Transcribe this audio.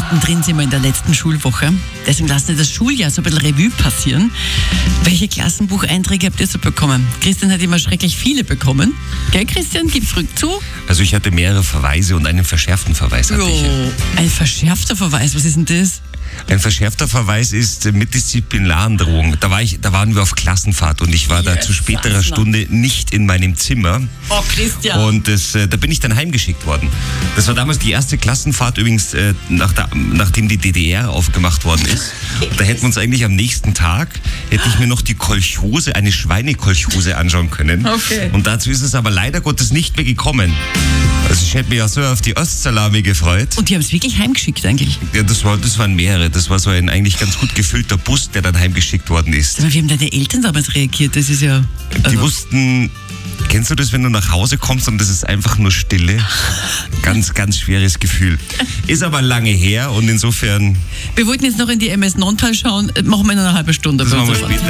Mittendrin sind wir in der letzten Schulwoche. Deswegen lassen wir das Schuljahr so ein bisschen Revue passieren. Welche Klassenbucheinträge habt ihr so bekommen? Christian hat immer schrecklich viele bekommen. Gell, Christian? Gib's ruhig zu. Also ich hatte mehrere Verweise und einen verschärften Verweis hatte ich. Ein verschärfter Verweis, was ist denn das? Ein verschärfter Verweis ist mit Disziplinarandrohung. Da waren wir auf Klassenfahrt und ich war da zu späterer Stunde nicht in meinem Zimmer. Oh, Christian. Und da bin ich dann heimgeschickt worden. Das war damals die erste Klassenfahrt übrigens, nachdem die DDR aufgemacht worden ist. Da hätten wir uns eigentlich am nächsten Tag, hätte ich mir noch die Kolchose, eine Schweinekolchose anschauen können. Okay. Und dazu ist es aber leider Gottes nicht mehr gekommen. Also ich hätte mich ja so auf die Ostsalami gefreut. Und die haben es wirklich heimgeschickt eigentlich? Ja, das waren mehrere. Das war so ein eigentlich ganz gut gefüllter Bus, der dann heimgeschickt worden ist. Aber wie haben deine Eltern damals reagiert? Das ist ja... Die wussten... Kennst du das, wenn du nach Hause kommst und das ist einfach nur Stille? Ganz, ganz schweres Gefühl. Ist aber lange her und insofern... Wir wollten jetzt noch in die MS Nontal schauen. Machen wir in einer halben Stunde. Das machen wir später.